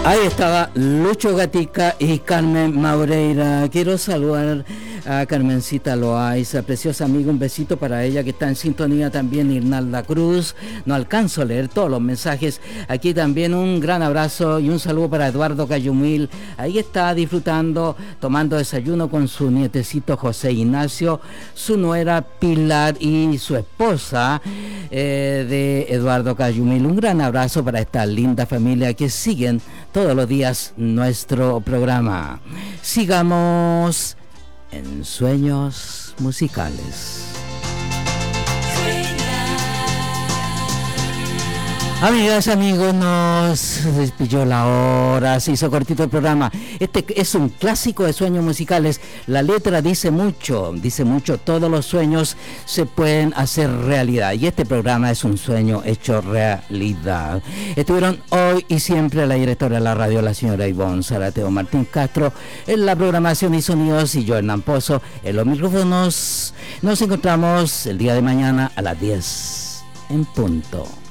Ahí estaba Lucho Gatica y Carmen Maureira. Quiero saludar a Carmencita Loaiza, preciosa amiga, un besito para ella que está en sintonía también. Irnalda Cruz, no alcanzo a leer todos los mensajes. Aquí también un gran abrazo y un saludo para Eduardo Cayumil. Ahí está disfrutando, tomando desayuno con su nietecito José Ignacio, su nuera Pilar y su esposa de Eduardo Cayumil. Un gran abrazo para esta linda familia que siguen todos los días nuestro programa. Sigamos en Sueños Musicales. Amigas, amigos, nos despilló la hora, se hizo cortito el programa. Este es un clásico de Sueños Musicales. La letra dice mucho, todos los sueños se pueden hacer realidad. Y este programa es un sueño hecho realidad. Estuvieron hoy y siempre la directora de la radio, la señora Ivonne Zarateo Martín Castro, en la programación y sonidos, y yo, Hernán Pozo, en los micrófonos. Nos encontramos el día de mañana a las 10 en punto.